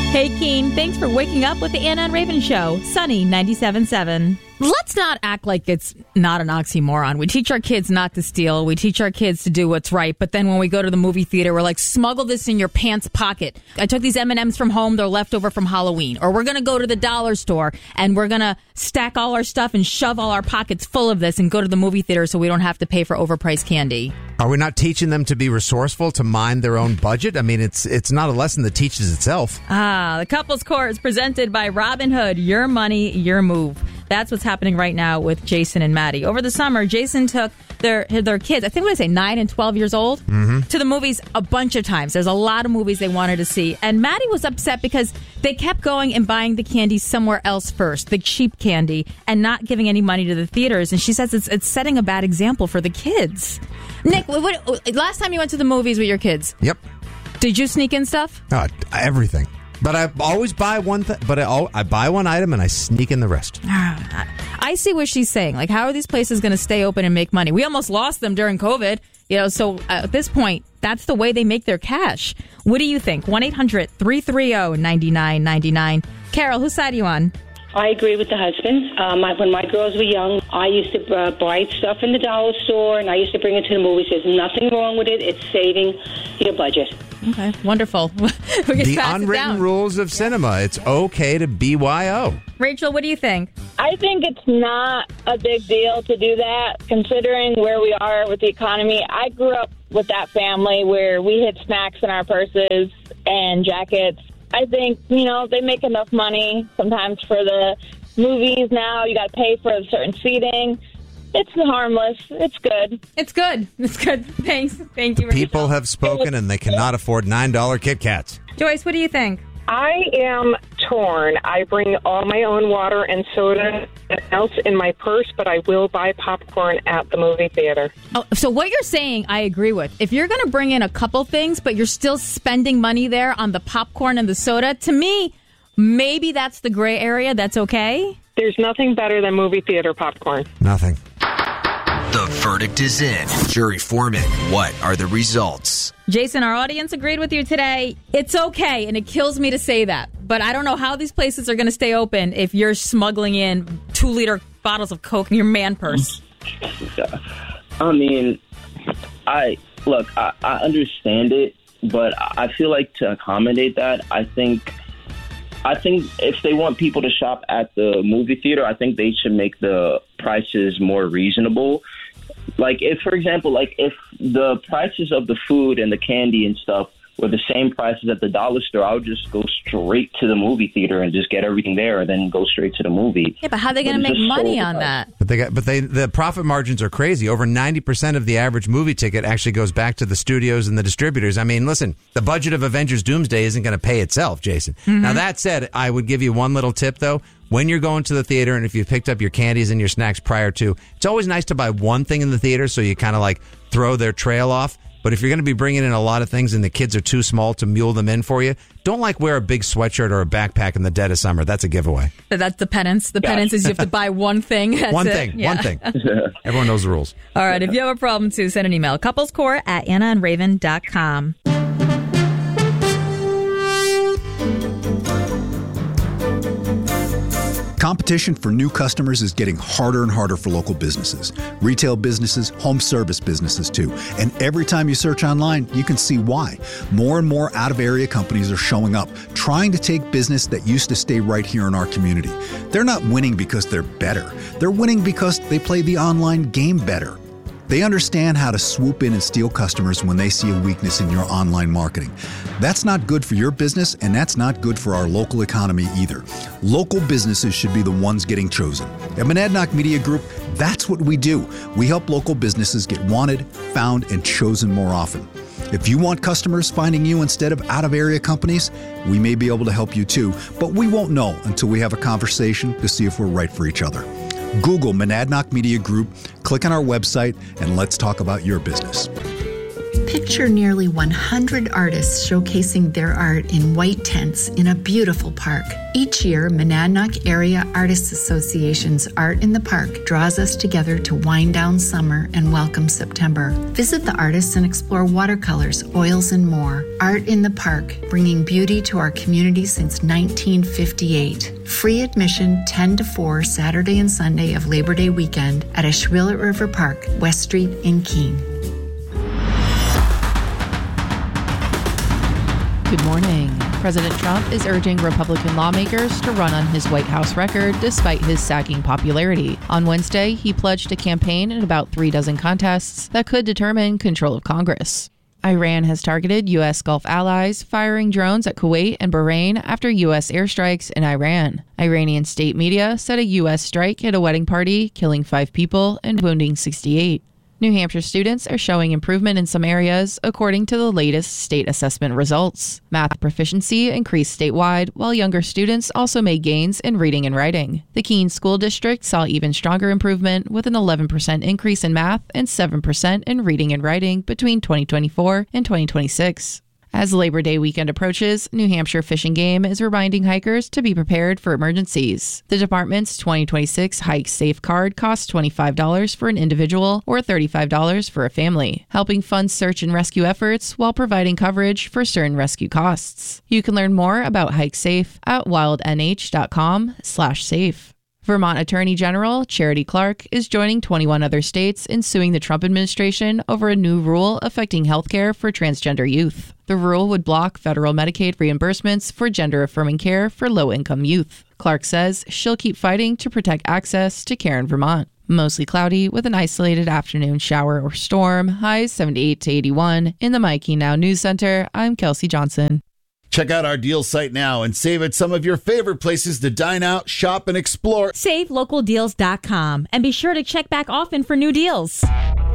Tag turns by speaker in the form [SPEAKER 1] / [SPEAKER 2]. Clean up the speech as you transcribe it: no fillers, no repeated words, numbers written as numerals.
[SPEAKER 1] Hey, Keen, thanks for waking up with the Anna and Raven Show. Sunny 97.7. Let's not act like it's not an oxymoron. We teach our kids not to steal. We teach our kids to do what's right. But then when we go to the movie theater, we're like, smuggle this in your pants pocket. I took these M&Ms from home. They're left over from Halloween. Or we're going to go to the dollar store and we're going to stack all our stuff and shove all our pockets full of this and go to the movie theater so we don't have to pay for overpriced candy.
[SPEAKER 2] Are we not teaching them to be resourceful, to mind their own budget? I mean, it's not a lesson that teaches itself.
[SPEAKER 1] The Couples Court is presented by Robinhood. Your money, your move. That's what's happening right now with Jason and Maddie. Over the summer, Jason took their kids, I think what did I say, 9 and 12 years old, to the movies a bunch of times. There's a lot of movies they wanted to see. And Maddie was upset because they kept going and buying the candy somewhere else first, the cheap candy, and not giving any money to the theaters. And she says it's setting a bad example for the kids. Nick, last time you went to the movies with your kids?
[SPEAKER 2] Yep.
[SPEAKER 1] Did you sneak in stuff?
[SPEAKER 2] Everything. But I always buy one thing. But I buy one item and I sneak in the rest.
[SPEAKER 1] I see what she's saying. Like, how are these places going to stay open and make money? We almost lost them during COVID. So at this point, that's the way they make their cash. What do you think? 1-800-330-9999. Carol, whose side are you on?
[SPEAKER 3] I agree with the husband. When my girls were young, I used to buy stuff in the dollar store, and I used to bring it to the movies. There's nothing wrong with it. It's saving your budget.
[SPEAKER 1] Okay, wonderful.
[SPEAKER 2] The unwritten rules of cinema. It's okay to BYO.
[SPEAKER 1] Rachel, what do you think?
[SPEAKER 4] I think it's not a big deal to do that, considering where we are with the economy. I grew up with that family where we had snacks in our purses and jackets. I think, they make enough money sometimes for the movies now. You got to pay for a certain seating. It's harmless. It's good.
[SPEAKER 1] It's good. Thanks. Thank you, Rachel.
[SPEAKER 2] People have spoken and they cannot afford $9 Kit Kats.
[SPEAKER 1] Joyce, what do you think?
[SPEAKER 5] I am torn. I bring all my own water and soda else in my purse, but I will buy popcorn at the movie theater.
[SPEAKER 1] Oh, so what you're saying, I agree with. If you're going to bring in a couple things, but you're still spending money there on the popcorn and the soda, to me, maybe that's the gray area. That's okay.
[SPEAKER 5] There's nothing better than movie theater popcorn.
[SPEAKER 2] Nothing.
[SPEAKER 6] The verdict is in. Jury foreman, what are the results?
[SPEAKER 1] Jason, our audience agreed with you today. It's okay, and it kills me to say that. But I don't know how these places are going to stay open if you're smuggling in 2-liter bottles of Coke in your man purse.
[SPEAKER 7] I mean, I understand it, but I feel like to accommodate that, I think if they want people to shop at the movie theater, I think they should make the prices more reasonable. Like, if the prices of the food and the candy and stuff were the same prices at the dollar store, I would just go straight to the movie theater and just get everything there and then go straight to the movie.
[SPEAKER 1] Yeah, but how are they going to make money on that?
[SPEAKER 2] But the profit margins are crazy. Over 90% of the average movie ticket actually goes back to the studios and the distributors. I mean, listen, the budget of Avengers Doomsday isn't going to pay itself, Jason. Mm-hmm. Now, that said, I would give you one little tip, though. When you're going to the theater and if you've picked up your candies and your snacks prior to, it's always nice to buy one thing in the theater so you kind of like throw their trail off. But if you're going to be bringing in a lot of things and the kids are too small to mule them in for you, don't wear a big sweatshirt or a backpack in the dead of summer. That's a giveaway.
[SPEAKER 1] That's the penance. The penance is you have to buy one thing. That's
[SPEAKER 2] one
[SPEAKER 1] it.
[SPEAKER 2] thing.
[SPEAKER 1] Yeah.
[SPEAKER 2] One thing. Everyone knows the rules.
[SPEAKER 1] All right. If you have a problem, too, send an email. couplescore@annaandraven.com.
[SPEAKER 8] Competition for new customers is getting harder and harder for local businesses. Retail businesses, home service businesses too. And every time you search online, you can see why. More and more out-of-area companies are showing up, trying to take business that used to stay right here in our community. They're not winning because they're better. They're winning because they play the online game better. They understand how to swoop in and steal customers when they see a weakness in your online marketing. That's not good for your business, and that's not good for our local economy either. Local businesses should be the ones getting chosen. At Monadnock Media Group, that's what we do. We help local businesses get wanted, found, and chosen more often. If you want customers finding you instead of out-of-area companies, we may be able to help you too, but we won't know until we have a conversation to see if we're right for each other. Google Monadnock Media Group, click on our website, and let's talk about your business.
[SPEAKER 9] Picture nearly 100 artists showcasing their art in white tents in a beautiful park. Each year, Monadnock Area Artists Association's Art in the Park draws us together to wind down summer and welcome September. Visit the artists and explore watercolors, oils, and more. Art in the Park, bringing beauty to our community since 1958. Free admission 10 to 4 Saturday and Sunday of Labor Day weekend at Ashwillet River Park, West Street in Keene.
[SPEAKER 10] Good morning. President Trump is urging Republican lawmakers to run on his White House record despite his sagging popularity. On Wednesday, he pledged to campaign in about 36 contests that could determine control of Congress. Iran has targeted U.S. Gulf allies, firing drones at Kuwait and Bahrain after U.S. airstrikes in Iran. Iranian state media said a U.S. strike hit a wedding party, killing 5 people and wounding 68. New Hampshire students are showing improvement in some areas, according to the latest state assessment results. Math proficiency increased statewide, while younger students also made gains in reading and writing. The Keene School District saw even stronger improvement, with an 11% increase in math and 7% in reading and writing between 2024 and 2026. As Labor Day weekend approaches, New Hampshire Fish and Game is reminding hikers to be prepared for emergencies. The department's 2026 Hike Safe card costs $25 for an individual or $35 for a family, helping fund search and rescue efforts while providing coverage for certain rescue costs. You can learn more about Hike Safe at wildnh.com/safe. Vermont Attorney General Charity Clark is joining 21 other states in suing the Trump administration over a new rule affecting healthcare for transgender youth. The rule would block federal Medicaid reimbursements for gender-affirming care for low-income youth. Clark says she'll keep fighting to protect access to care in Vermont. Mostly cloudy with an isolated afternoon shower or storm, highs 78 to 81. In the Mikey Now News Center, I'm Kelsey Johnson.
[SPEAKER 11] Check out our deal site now and save at some of your favorite places to dine out, shop, and explore.
[SPEAKER 1] SaveLocalDeals.com and be sure to check back often for new deals.